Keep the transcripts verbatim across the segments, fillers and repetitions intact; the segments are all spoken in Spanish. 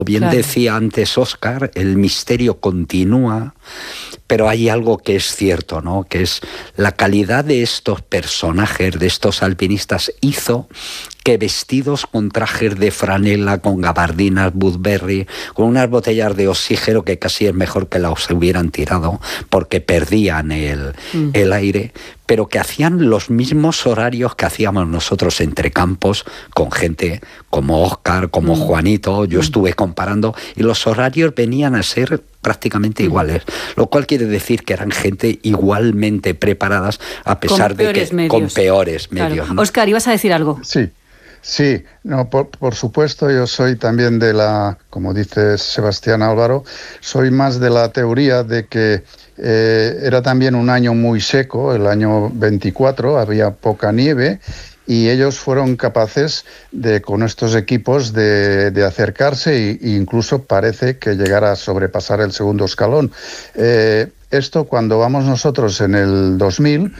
Bien claro. Decía antes Óscar, el misterio continúa, pero hay algo que es cierto, ¿no? Que es la calidad de estos personajes, de estos alpinistas, hizo que vestidos con trajes de franela, con gabardinas Burberry, con unas botellas de oxígeno que casi es mejor que las hubieran tirado porque perdían el, mm. el aire, pero que hacían los mismos horarios que hacíamos nosotros entre campos con gente como Óscar, como mm. Juanito. Yo mm. estuve comparando y los horarios venían a ser prácticamente iguales, lo cual quiere decir que eran gente igualmente preparadas a pesar de que medios. con peores medios. Claro. ¿No? Óscar, ¿ibas a decir algo? Sí. Sí, no, por, por supuesto, yo soy también de la, como dice Sebastián Álvaro, soy más de la teoría de que eh, era también un año muy seco, el año veinticuatro, había poca nieve, y ellos fueron capaces de, con estos equipos, de, de acercarse e incluso parece que llegar a sobrepasar el segundo escalón. Eh, Esto, cuando vamos nosotros en el dos mil,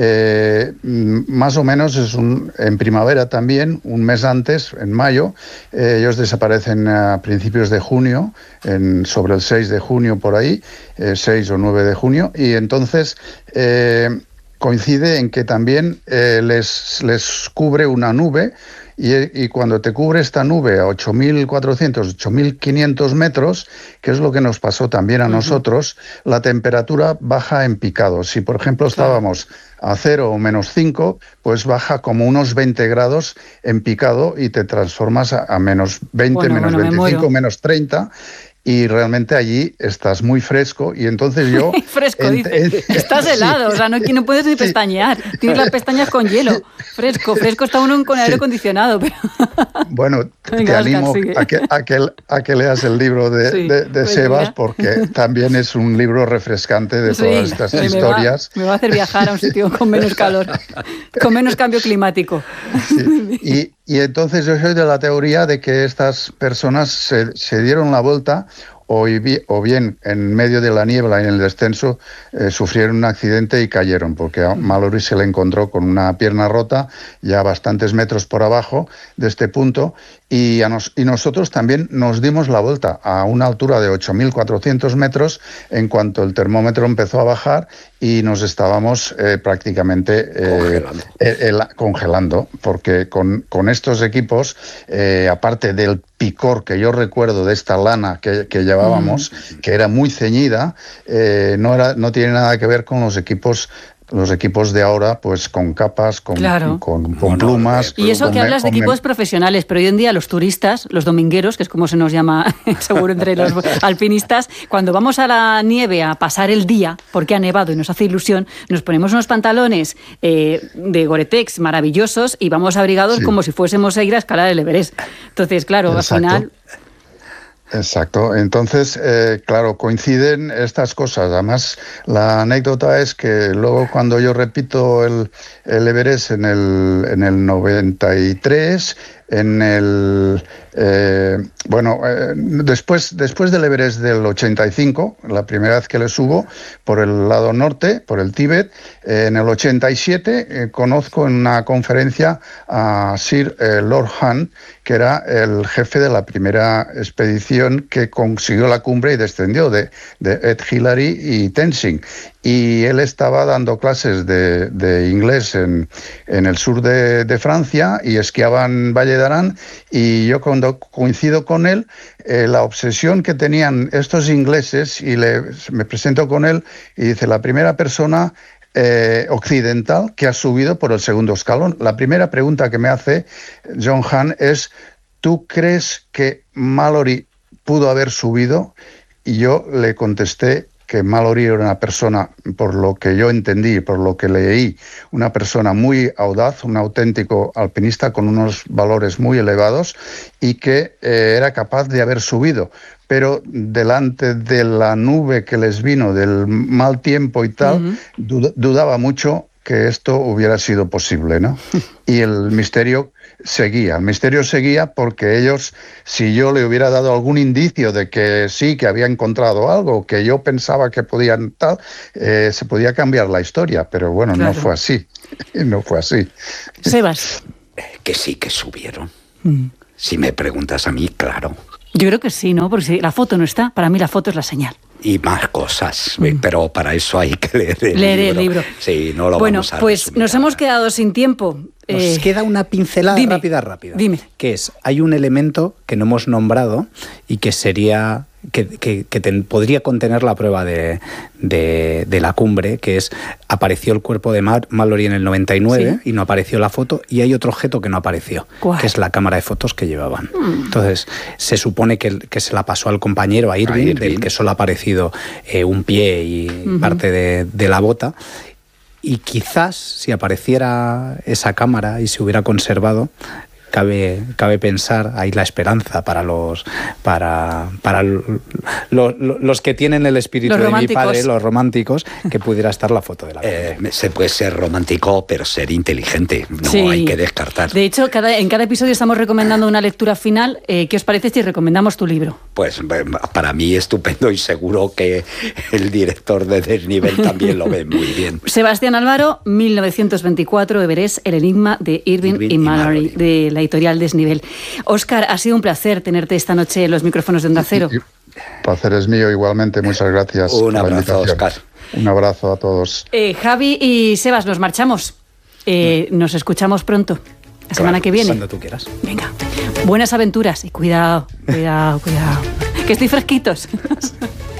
eh, más o menos es un, en primavera también, un mes antes, en mayo, eh, ellos desaparecen a principios de junio, en, sobre el seis de junio por ahí, eh, seis o nueve de junio, y entonces eh, coincide en que también eh, les, les cubre una nube. Y, y cuando te cubre esta nube a ocho mil cuatrocientos, ocho mil quinientos metros, que es lo que nos pasó también a uh-huh. nosotros, la temperatura baja en picado. Si, por ejemplo, estábamos a cero o menos cinco, pues baja como unos veinte grados en picado y te transformas a, a menos veinte, bueno, menos bueno, veinticinco, menos treinta. Y realmente allí estás muy fresco y entonces yo... fresco, ent- dice. Estás helado, sí. O sea, no, no puedes ni pestañear. Sí. Tienes las pestañas con hielo. Fresco, fresco está uno con aire acondicionado. Pero... Bueno, te Venga, animo Oscar, a, que, a, que, a que leas el libro de, sí, de, de pues Sebas mira. Porque también es un libro refrescante de sí, todas estas me historias. Va, me va a hacer viajar a un sitio con menos calor, con menos cambio climático. Sí. Y, y entonces yo soy de la teoría de que estas personas se, se dieron la vuelta o, o bien en medio de la niebla y en el descenso eh, sufrieron un accidente y cayeron, porque a Mallory se le encontró con una pierna rota ya bastantes metros por abajo de este punto y, a nos, y nosotros también nos dimos la vuelta a una altura de ocho mil cuatrocientos metros en cuanto el termómetro empezó a bajar y nos estábamos eh, prácticamente eh, congelando. Eh, eh, congelando, porque con, con estos equipos, eh, aparte del picor que yo recuerdo de esta lana que, que llevábamos, mm. que era muy ceñida, eh, no, era, no tiene nada que ver con los equipos los equipos de ahora, pues con capas, con, claro. con, con plumas. Y eso con, que hablas con, de equipos con... profesionales, pero hoy en día los turistas, los domingueros, que es como se nos llama seguro entre los alpinistas, cuando vamos a la nieve a pasar el día, porque ha nevado y nos hace ilusión, nos ponemos unos pantalones eh, de Gore-Tex maravillosos y vamos abrigados sí. como si fuésemos a ir a escalar el Everest. Entonces, claro, Exacto. al final... Exacto, entonces, eh, claro, coinciden estas cosas. Además, la anécdota es que luego cuando yo repito el, el Everest en el, en el noventa y tres, en el... Eh, bueno, eh, después, después del Everest del ochenta y cinco, la primera vez que le subo por el lado norte, por el Tíbet, eh, en el ochenta y siete eh, conozco en una conferencia a Sir eh, Lord Hunt, que era el jefe de la primera expedición que consiguió la cumbre y descendió de, de Ed Hillary y Tenzing. Y él estaba dando clases de, de inglés en, en el sur de, de Francia y esquiaba en Valle d'Aran, y yo cuando coincido con él, eh, la obsesión que tenían estos ingleses, y le, me presento con él y dice, la primera persona eh, occidental que ha subido por el segundo escalón. La primera pregunta que me hace John Hunt es, ¿tú crees que Mallory pudo haber subido? Y yo le contesté que Mallory era una persona, por lo que yo entendí, por lo que leí, una persona muy audaz, un auténtico alpinista con unos valores muy elevados y que eh, era capaz de haber subido. Pero delante de la nube que les vino, del mal tiempo y tal, uh-huh. dud- dudaba mucho que esto hubiera sido posible, ¿no? Y el misterio seguía, el misterio seguía porque ellos, si yo le hubiera dado algún indicio de que sí, que había encontrado algo, que yo pensaba que podían tal, eh, se podía cambiar la historia, pero bueno, claro. no fue así, no fue así. Sebas. Que sí que subieron. Mm. Si me preguntas a mí, claro, Yo creo que sí, ¿no? Porque si la foto no está, para mí la foto es la señal. Y más cosas, mm. pero para eso hay que leer el leer libro. el libro. Sí, no lo bueno, vamos a pues resumir nos ahora. hemos quedado sin tiempo. Nos eh, queda una pincelada dime, rápida, rápida. Dime. Que es, hay un elemento que no hemos nombrado y que sería, que, que, que ten, podría contener la prueba de, de, de la cumbre, que es, apareció el cuerpo de Mar, Mallory en el noventa y nueve, ¿sí? Y no apareció la foto, y hay otro objeto que no apareció, ¿cuál? Que es la cámara de fotos que llevaban. Hmm. Entonces, se supone que, que se la pasó al compañero, a Irving, a Irving. Del que solo ha aparecido eh, un pie y uh-huh. parte de, de la bota. Y quizás, si apareciera esa cámara y se hubiera conservado, cabe, cabe pensar, hay la esperanza para los para, para lo, lo, los que tienen el espíritu los de mi padre, los románticos, que pudiera estar la foto de la eh, se puede ser romántico, pero ser inteligente, no sí. hay que descartar. De hecho, cada, en cada episodio estamos recomendando una lectura final. Eh, ¿Qué os parece si recomendamos tu libro? Pues para mí estupendo, y seguro que el director de Desnivel también lo ve muy bien. Sebastián Álvaro, mil novecientos veinticuatro, Everest, El enigma de Irving, Irving y Mallory, y Mallory, de la editorial Desnivel. Óscar, ha sido un placer tenerte esta noche en los micrófonos de Onda Cero. El placer es mío igualmente, muchas gracias. Un abrazo, Óscar. Un abrazo a todos. Eh, Javi y Sebas, nos marchamos. Eh, nos escuchamos pronto, la claro, semana que viene. Cuando tú quieras. Venga, buenas aventuras y cuidado, cuidado, cuidado, que estoy fresquitos.